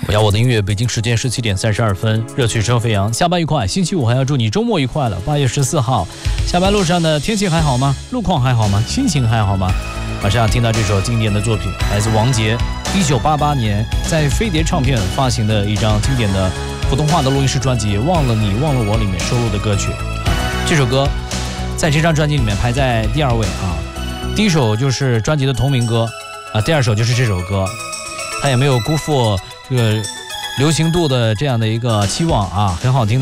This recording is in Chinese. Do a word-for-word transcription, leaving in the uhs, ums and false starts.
我要我的音乐，北京时间十七点三十二分，热曲声飞扬，下班愉快。星期五还要祝你周末愉快了。八月十四号，下班路上的天气还好吗？路况还好吗？心情还好吗？马上要听到这首经典的作品，来自王杰，一九八八年在飞碟唱片发行的一张经典的普通话的录音室专辑《忘了你忘了我》里面收录的歌曲。这首歌在这张专辑里面排在第二位啊。第一首就是专辑的同名歌啊，第二首就是这首歌，它也没有辜负这个流行度的这样的一个期望啊，很好听的。